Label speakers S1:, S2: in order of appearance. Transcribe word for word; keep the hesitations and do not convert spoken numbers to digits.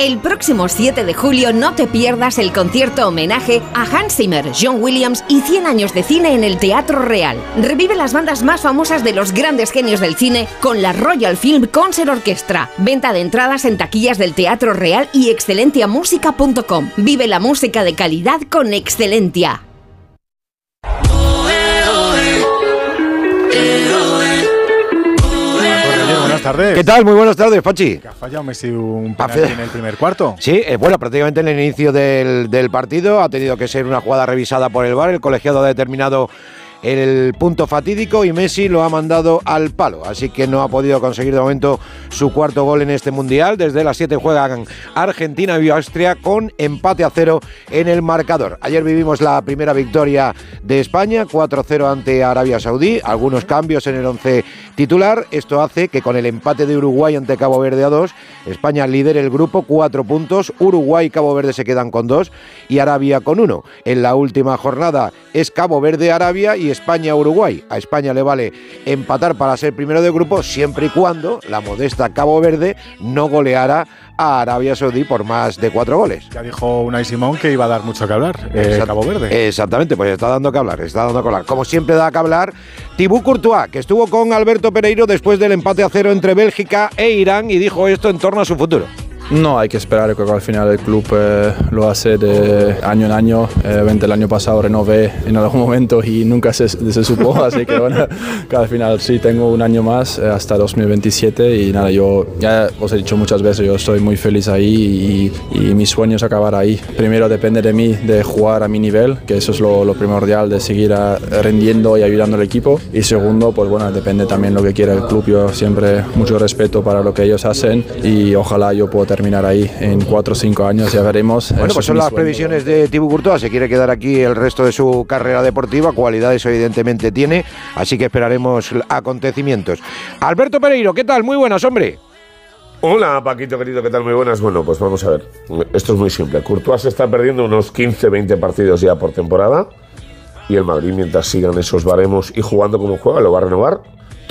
S1: El próximo siete de julio no te pierdas el concierto homenaje a Hans Zimmer, John Williams y cien años de cine en el Teatro Real. Revive las bandas más famosas de los grandes genios del cine con la Royal Film Concert Orchestra. Venta de entradas en taquillas del Teatro Real y excelencia música punto com. Vive la música de calidad con Excelentia.
S2: Buenas tardes.
S3: ¿Qué tal? Muy buenas tardes, Pachi.
S2: Que ha fallado Messi un penalti en el primer cuarto.
S3: Sí, eh, bueno, prácticamente en el inicio del, del partido ha tenido que ser una jugada revisada por el V A R. El colegiado ha determinado el punto fatídico y Messi lo ha mandado al palo, así que no ha podido conseguir de momento su cuarto gol en este Mundial. Desde las siete juegan Argentina y Austria con empate a cero en el marcador. Ayer vivimos la primera victoria de España, cuatro cero ante Arabia Saudí, algunos cambios en el once titular. Esto hace que con el empate de Uruguay ante Cabo Verde a dos, España lidere el grupo, cuatro puntos, Uruguay y Cabo Verde se quedan con dos y Arabia con uno. En la última jornada es Cabo Verde-Arabia y España-Uruguay. A España le vale empatar para ser primero de grupo siempre y cuando la modesta Cabo Verde no goleara a Arabia Saudí por más de cuatro goles.
S2: Ya dijo Unai Simón que iba a dar mucho que hablar, eh, Cabo Verde.
S3: Exactamente, pues está dando que hablar, está dando que hablar. Como siempre da que hablar Thibaut Courtois, que estuvo con Alberto Pereiro después del empate a cero entre Bélgica e Irán y dijo esto en torno a su futuro.
S4: No, hay que esperar, creo que al final el club eh, lo hace de año en año. Eh, el año pasado renové en algún momento y nunca se, se supo, así que bueno, que al final sí tengo un año más eh, hasta dos mil veintisiete y nada, yo ya os he dicho muchas veces, yo estoy muy feliz ahí y, y mi sueño es acabar ahí. Primero depende de mí de jugar a mi nivel, que eso es lo, lo primordial, de seguir a, rendiendo y ayudando al equipo, y segundo, pues bueno, depende también lo que quiera el club. Yo siempre mucho respeto para lo que ellos hacen y ojalá yo pueda terminar ahí en cuatro o cinco años, ya veremos.
S3: Bueno, pues son las previsiones de Thibaut Courtois, se quiere quedar aquí el resto de su carrera deportiva, cualidades evidentemente tiene, así que esperaremos acontecimientos. Alberto Pereiro, ¿qué tal? Muy buenas, hombre.
S5: Hola, Paquito querido, ¿qué tal? Muy buenas. Bueno, pues vamos a ver, esto es muy simple. Courtois se está perdiendo unos quince veinte partidos ya por temporada y el Madrid, mientras sigan esos baremos y jugando como juega, lo va a renovar